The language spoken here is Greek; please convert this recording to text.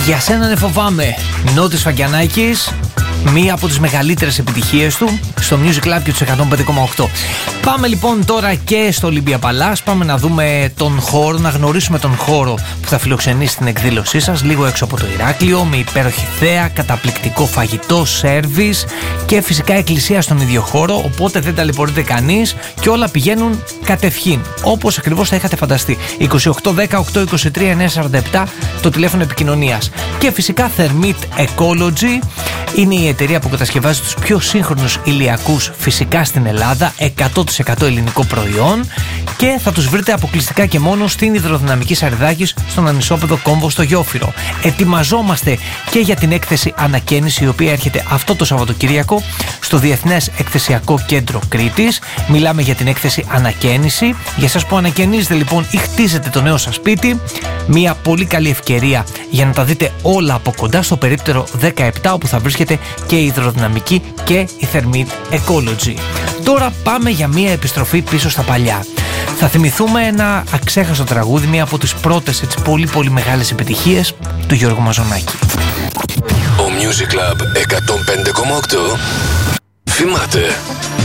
Για σένα δεν φοβάμαι. Νότης Φαγκιανάκης, μία από τις μεγαλύτερες επιτυχίες του στο Music Lab και τους 105,8. Πάμε λοιπόν τώρα και στο Olympia Palace. Πάμε να δούμε τον χώρο, να γνωρίσουμε τον χώρο που θα φιλοξενήσει την εκδήλωσή σας, λίγο έξω από το Ηράκλειο, με υπέροχη θέα, καταπληκτικό φαγητό, σέρβις και φυσικά εκκλησία στον ίδιο χώρο, οπότε δεν ταλαιπωρείται κανείς και όλα πηγαίνουν κατευχήν, όπως ακριβώς θα είχατε φανταστεί. 2810-823-947 το τηλέφωνο επικοινωνίας. Και φυσικά Thermit Ecology είναι η εταιρεία που κατασκευάζει τους πιο σύγχρονους ηλιακούς φυσικά στην Ελλάδα, 100% ελληνικό προϊόν, και θα τους βρείτε αποκλειστικά και μόνο στην Υδροδυναμική Σαριδάκης, στον Ανισόπεδο Κόμβο στο Γιόφυρο. Ετοιμαζόμαστε και για την έκθεση Ανακαίνιση, η οποία έρχεται αυτό το Σαββατοκύριακο στο Διεθνές Εκθεσιακό Κέντρο Κρήτης. Μιλάμε για την έκθεση Ανακαίνιση. Για εσάς που ανακαινίζετε λοιπόν ή χτίζετε το νέο σας σπίτι, μια πολύ καλή ευκαιρία για να τα δείτε όλα από κοντά στο περίπτερο 17, όπου θα βρίσκεται και η Υδροδυναμική και η Thermit Ecology. Τώρα πάμε για μια επιστροφή πίσω στα παλιά. Θα θυμηθούμε ένα αξέχαστο τραγούδι, μία από τις πρώτες έτσι πολύ πολύ μεγάλες επιτυχίες του Γιώργου Μαζονάκη. Ο Music Club 105,8 θυμάται.